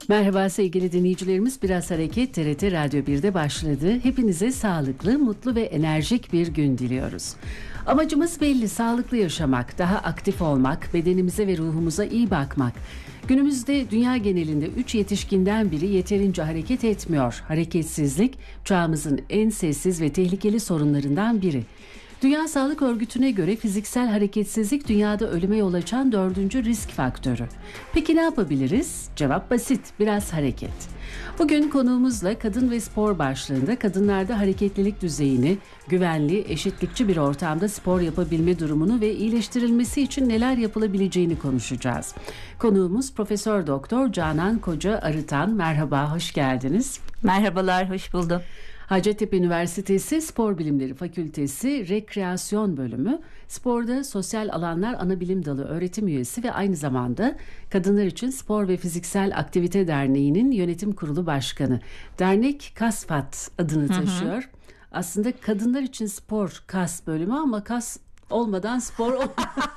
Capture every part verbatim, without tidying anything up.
Merhaba sevgili dinleyicilerimiz, Biraz Hareket T R T Radyo bir'de başladı. Hepinize sağlıklı, mutlu ve enerjik bir gün diliyoruz. Amacımız belli, sağlıklı yaşamak, daha aktif olmak, bedenimize ve ruhumuza iyi bakmak. Günümüzde dünya genelinde üç yetişkinden biri yeterince hareket etmiyor. Hareketsizlik çağımızın en sessiz ve tehlikeli sorunlarından biri. Dünya Sağlık Örgütü'ne göre fiziksel hareketsizlik dünyada ölüme yol açan dördüncü risk faktörü. Peki ne yapabiliriz? Cevap basit, biraz hareket. Bugün konuğumuzla kadın ve spor başlığında kadınlarda hareketlilik düzeyini, güvenli, eşitlikçi bir ortamda spor yapabilme durumunu ve iyileştirilmesi için neler yapılabileceğini konuşacağız. Konuğumuz Profesör Doktor Canan Koca Arıtan. Merhaba, hoş geldiniz. Merhabalar, hoş buldum. Hacettepe Üniversitesi Spor Bilimleri Fakültesi Rekreasyon Bölümü, Sporda Sosyal Alanlar Anabilim Dalı öğretim üyesi ve aynı zamanda Kadınlar İçin Spor ve Fiziksel Aktivite Derneği'nin yönetim kurulu başkanı. Dernek KASFAT adını taşıyor. Hı hı. Aslında Kadınlar İçin Spor KAS bölümü ama KAS olmadan spor olmuyor.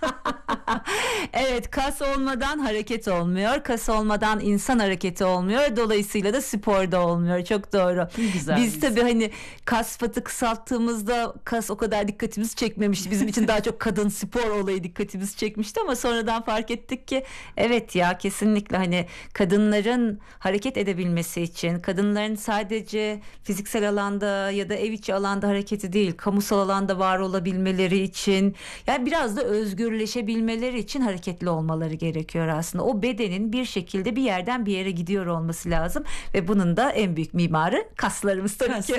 Evet, kas olmadan hareket olmuyor. Kas olmadan insan hareketi olmuyor. Dolayısıyla da sporda olmuyor. Çok doğru. Güzel. Biz tabii hani KASFAT'ı kısalttığımızda kas o kadar dikkatimizi çekmemişti. Bizim için daha çok kadın spor olayı dikkatimizi çekmişti ama sonradan fark ettik ki evet ya, kesinlikle hani kadınların hareket edebilmesi için, kadınların sadece fiziksel alanda ya da ev içi alanda hareketi değil, kamusal alanda var olabilmeleri için, yani biraz da özgürleşebilmeleri için hareketli olmaları gerekiyor aslında. O bedenin bir şekilde bir yerden bir yere gidiyor olması lazım ve bunun da en büyük mimarı kaslarımız tabii ki.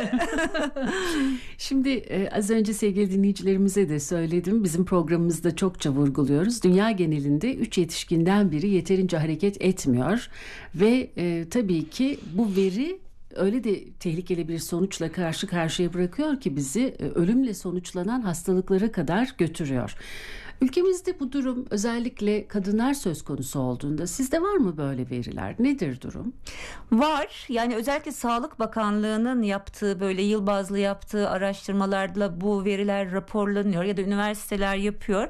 Şimdi e, az önce sevgili dinleyicilerimize de söyledim. Bizim programımızda çokça vurguluyoruz. Dünya genelinde üç yetişkinden biri yeterince hareket etmiyor ve e, tabii ki bu veri öyle de tehlikeli bir sonuçla karşı karşıya bırakıyor ki bizi ölümle sonuçlanan hastalıklara kadar götürüyor. Ülkemizde bu durum özellikle kadınlar söz konusu olduğunda sizde var mı böyle veriler? Nedir durum? Var. Yani özellikle Sağlık Bakanlığı'nın yaptığı, böyle yıl bazlı yaptığı araştırmalarla bu veriler raporlanıyor ya da üniversiteler yapıyor.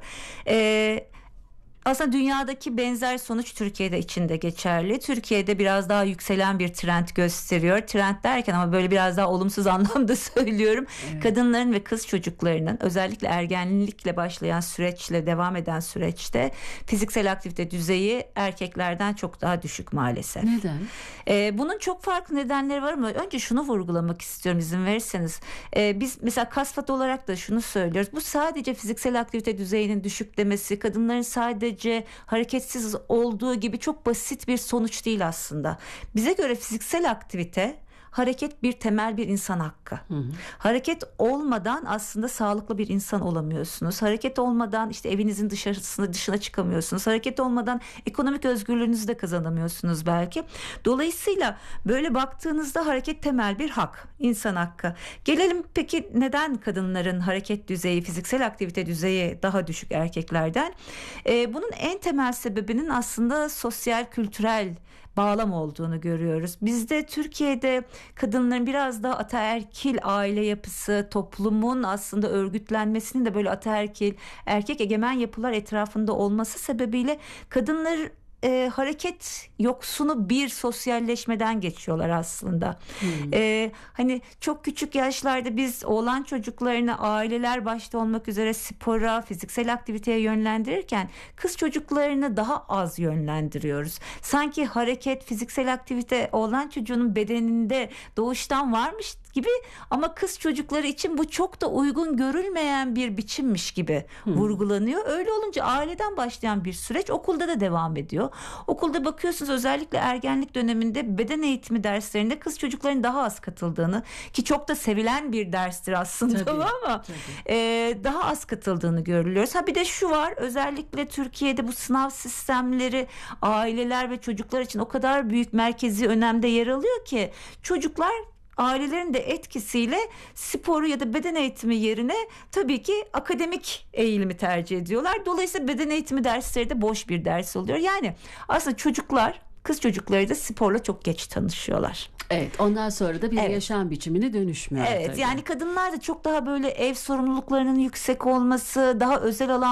Ee, Aslında dünyadaki benzer sonuç Türkiye'de içinde geçerli. Türkiye'de biraz daha yükselen bir trend gösteriyor. Trend derken ama böyle biraz daha olumsuz anlamda söylüyorum. Evet. Kadınların ve kız çocuklarının özellikle ergenlikle başlayan süreçle devam eden süreçte fiziksel aktivite düzeyi erkeklerden çok daha düşük maalesef. Neden? Ee, bunun çok farklı nedenleri var ama önce şunu vurgulamak istiyorum izin verirseniz. Ee, biz mesela KASFAT olarak da şunu söylüyoruz. Bu sadece fiziksel aktivite düzeyinin düşük demesi, kadınların sadece hareketsiz olduğu gibi çok basit bir sonuç değil aslında. Bize göre fiziksel aktivite, hareket bir temel bir insan hakkı. Hı hı. Hareket olmadan aslında sağlıklı bir insan olamıyorsunuz. Hareket olmadan işte evinizin dışarısına dışına çıkamıyorsunuz. Hareket olmadan ekonomik özgürlüğünüzü de kazanamıyorsunuz belki. Dolayısıyla böyle baktığınızda hareket temel bir hak, insan hakkı. Gelelim peki neden kadınların hareket düzeyi, fiziksel aktivite düzeyi daha düşük erkeklerden? Ee, bunun en temel sebebinin aslında sosyal, kültürel bağlam olduğunu görüyoruz. Bizde Türkiye'de kadınların biraz daha ataerkil aile yapısı, toplumun aslında örgütlenmesinin de böyle ataerkil, erkek egemen yapılar etrafında olması sebebiyle kadınlar E, hareket yoksunu bir sosyalleşmeden geçiyorlar aslında. Hmm. E, hani çok küçük yaşlarda biz oğlan çocuklarını aileler başta olmak üzere spora, fiziksel aktiviteye yönlendirirken kız çocuklarını daha az yönlendiriyoruz. Sanki hareket, fiziksel aktivite oğlan çocuğunun bedeninde doğuştan varmış gibi ama kız çocukları için bu çok da uygun görülmeyen bir biçimmiş gibi hmm. vurgulanıyor. Öyle olunca aileden başlayan bir süreç okulda da devam ediyor. Okulda bakıyorsunuz özellikle ergenlik döneminde beden eğitimi derslerinde kız çocukların daha az katıldığını, ki çok da sevilen bir derstir aslında tabii, ama e, daha az katıldığını görülüyoruz. Ha bir de şu var, özellikle Türkiye'de bu sınav sistemleri aileler ve çocuklar için o kadar büyük merkezi önemde yer alıyor ki çocuklar ailelerin de etkisiyle sporu ya da beden eğitimi yerine tabii ki akademik eğilimi tercih ediyorlar. Dolayısıyla beden eğitimi dersleri de boş bir ders oluyor. Yani aslında çocuklar, kız çocukları da sporla çok geç tanışıyorlar. Evet, ondan sonra da bir evet. yaşam biçimine dönüşmüyor. Evet, tabii. yani kadınlar da çok daha böyle ev sorumluluklarının yüksek olması, daha özel alan